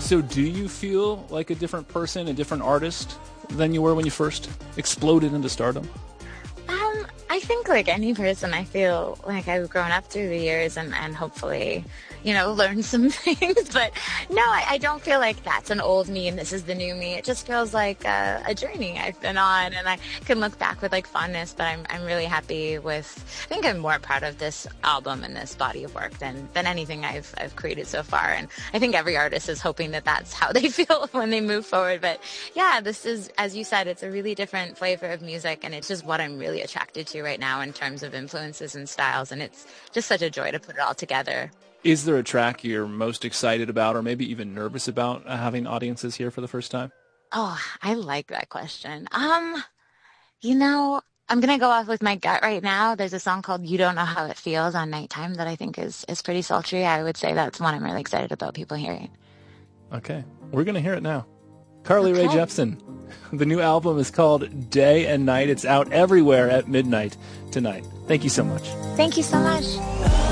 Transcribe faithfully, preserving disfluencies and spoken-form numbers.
So do you feel like a different person, a different artist than you were when you first exploded into stardom? Um, I think like any person, I feel like I've grown up through the years and, and hopefully, you know, learned some things. But no, I, I don't feel like that's an old me and this is the new me. It just feels like a, a journey I've been on, and I can look back with like fondness. But I'm I'm really happy with. I think I'm more proud of this album and this body of work than than anything I've I've created so far. And I think every artist is hoping that that's how they feel when they move forward. But yeah, this is, as you said, it's a really different flavor of music, and it's just what I'm really attracted to right now in terms of influences and styles. And it's just such a joy to put it all together. Is there a track you're most excited about or maybe even nervous about uh, having audiences here for the first time? Oh, I like that question. Um, you know, I'm going to go off with my gut right now. There's a song called You Don't Know How It Feels on Nighttime that I think is, is pretty sultry. I would say that's one I'm really excited about people hearing. Okay, we're going to hear it now. Carly Okay. Rae Jepsen. The new album is called Day and Night. It's out everywhere at midnight tonight. Thank you so much. Thank you so much.